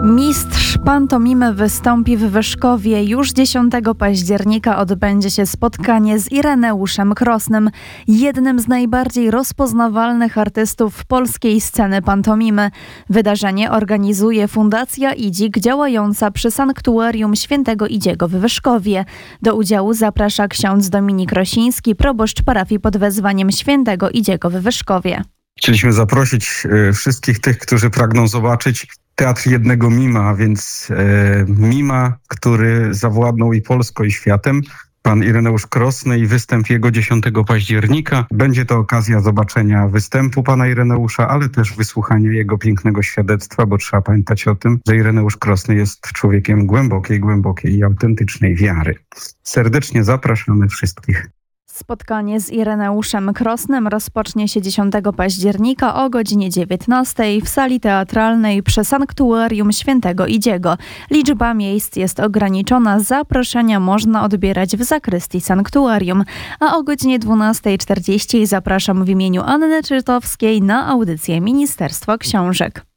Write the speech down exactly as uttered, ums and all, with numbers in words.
Mistrz pantomimy wystąpi w Wyszkowie. Już dziesiątego października odbędzie się spotkanie z Ireneuszem Krosnym, jednym z najbardziej rozpoznawalnych artystów polskiej sceny pantomimy. Wydarzenie organizuje Fundacja Idzik, działająca przy Sanktuarium Świętego Idziego w Wyszkowie. Do udziału zaprasza ksiądz Dominik Rosiński, proboszcz parafii pod wezwaniem Świętego Idziego w Wyszkowie. Chcieliśmy zaprosić e, wszystkich tych, którzy pragną zobaczyć teatr jednego mima, a więc e, mima, który zawładnął i Polską, i światem. Pan Ireneusz Krosny i występ jego dziesiątego października. Będzie to okazja zobaczenia występu pana Ireneusza, ale też wysłuchania jego pięknego świadectwa, bo trzeba pamiętać o tym, że Ireneusz Krosny jest człowiekiem głębokiej, głębokiej i autentycznej wiary. Serdecznie zapraszamy wszystkich. Spotkanie z Ireneuszem Krosnym rozpocznie się dziesiątego października o godzinie dziewiętnastej w sali teatralnej przy Sanktuarium Świętego Idziego. Liczba miejsc jest ograniczona, zaproszenia można odbierać w zakrystii sanktuarium. A o godzinie dwunastej czterdzieści zapraszam w imieniu Anny Czytowskiej na audycję Ministerstwa Książek.